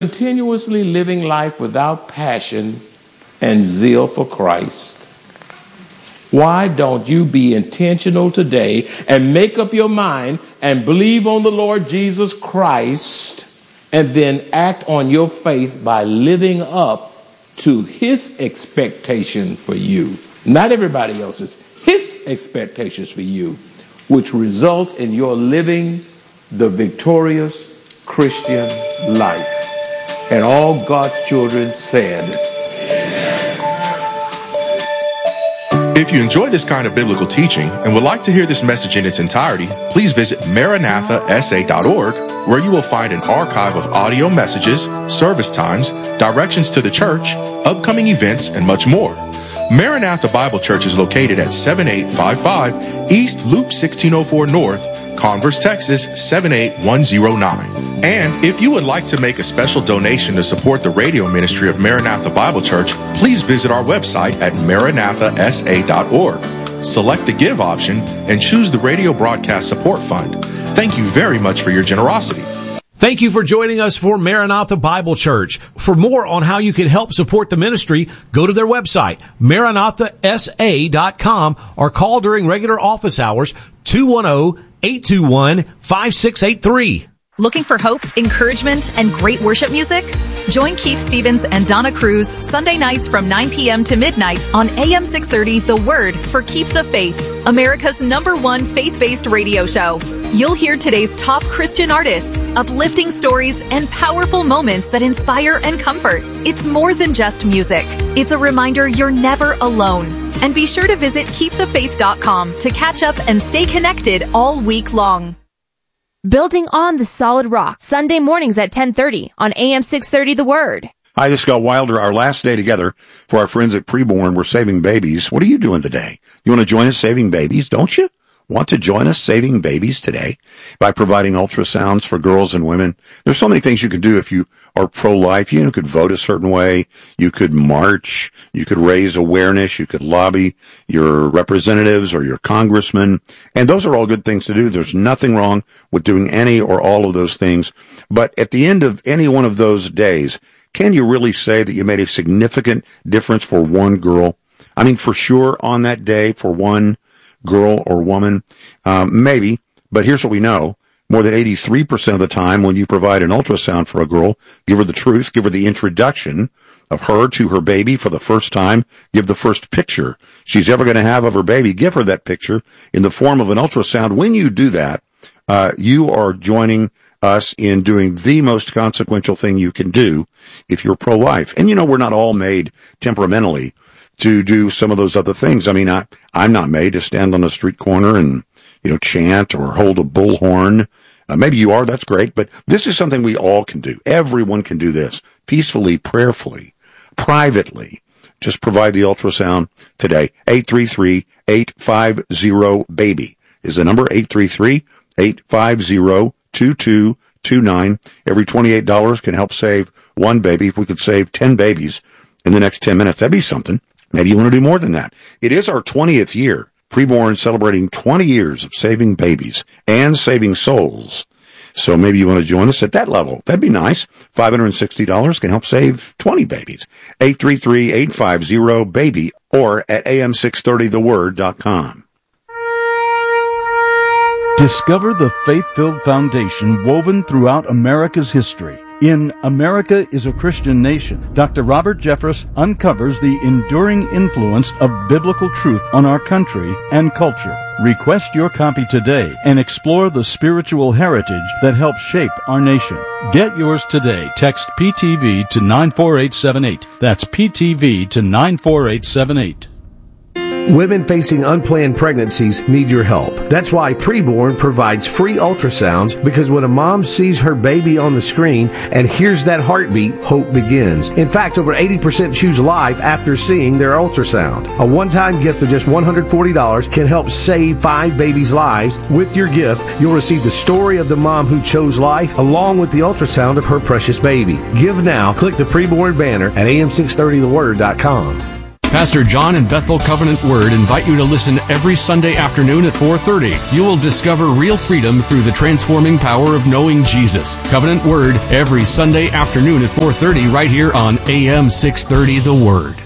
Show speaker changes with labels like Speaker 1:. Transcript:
Speaker 1: continuously living life without passion and zeal for Christ? Why don't you be intentional today and make up your mind and believe on the Lord Jesus Christ and then act on your faith by living up to his expectation for you, not everybody else's, his expectations for you, which results in your living the victorious Christian life. And all God's children said,
Speaker 2: if you enjoy this kind of biblical teaching and would like to hear this message in its entirety, please visit MaranathaSA.org, where you will find an archive of audio messages, service times, directions to the church, upcoming events, and much more. Maranatha Bible Church is located at 7855 East Loop 1604 North, Converse, Texas 78109. And if you would like to make a special donation to support the radio ministry of Maranatha Bible Church, please visit our website at MaranathaSA.org. Select the Give option and choose the Radio Broadcast Support Fund. Thank you very much for your generosity.
Speaker 3: Thank you for joining us for Maranatha Bible Church. For more on how you can help support the ministry, go to their website, MaranathaSA.com, or call during regular office hours, 210-821-5683.
Speaker 4: Looking for hope, encouragement, and great worship music? Join Keith Stevens and Donna Cruz Sunday nights from 9 p.m. to midnight on AM 630 The Word for Keep the Faith, America's #1 faith-based radio show. You'll hear today's top Christian artists, uplifting stories, and powerful moments that inspire and comfort. It's more than just music. It's a reminder you're never alone. And be sure to visit keepthefaith.com to catch up and stay connected all week long.
Speaker 5: Building on the Solid Rock, Sunday mornings at 10:30 on AM 630 The Word.
Speaker 6: Hi, this is Scott Wilder. Our last day together for our friends at Preborn. We're saving babies. What are you doing today? You want to join us saving babies, don't you? Want to join us saving babies today by providing ultrasounds for girls and women? There's so many things you can do if you are pro-life. You could vote a certain way. You could march. You could raise awareness. You could lobby your representatives or your congressmen. And those are all good things to do. There's nothing wrong with doing any or all of those things. But at the end of any one of those days, can you really say that you made a significant difference for one girl? I mean, for sure on that day for one girl or woman, maybe, but here's what we know. More than 83% of the time when you provide an ultrasound for a girl, give her the truth, give her the introduction of her to her baby for the first time, give the first picture she's ever going to have of her baby, give her that picture in the form of an ultrasound. When you do that, you are joining us in doing the most consequential thing you can do if you're pro-life. And we're not all made temperamentally to do some of those other things. I mean, I'm not made to stand on a street corner and, chant or hold a bullhorn. Maybe you are, that's great, but this is something we all can do. Everyone can do this peacefully, prayerfully, privately. Just provide the ultrasound today. 833-850-BABY is the number, 833-850-2229. Every $28 can help save one baby. If we could save 10 babies in the next 10 minutes, that'd be something. Maybe you want to do more than that. It is our 20th year. Preborn celebrating 20 years of saving babies and saving souls. So maybe you want to join us at that level. That'd be nice. $560 can help save 20 babies. 833-850-BABY or at am630theword.com.
Speaker 7: Discover the faith-filled foundation woven throughout America's history. In America is a Christian Nation, Dr. Robert Jeffress uncovers the enduring influence of biblical truth on our country and culture. Request your copy today and explore the spiritual heritage that helped shape our nation. Get yours today. Text PTV to 94878. That's PTV to 94878.
Speaker 8: Women facing unplanned pregnancies need your help. That's why Preborn provides free ultrasounds, because when a mom sees her baby on the screen and hears that heartbeat, hope begins. In fact, over 80% choose life after seeing their ultrasound. A one-time gift of just $140 can help save 5 babies' lives. With your gift, you'll receive the story of the mom who chose life along with the ultrasound of her precious baby. Give now. Click the Preborn banner at am630theword.com.
Speaker 9: Pastor John and Bethel Covenant Word invite you to listen every Sunday afternoon at 4:30. You will discover real freedom through the transforming power of knowing Jesus. Covenant Word every Sunday afternoon at 4:30 right here on AM 630 The Word.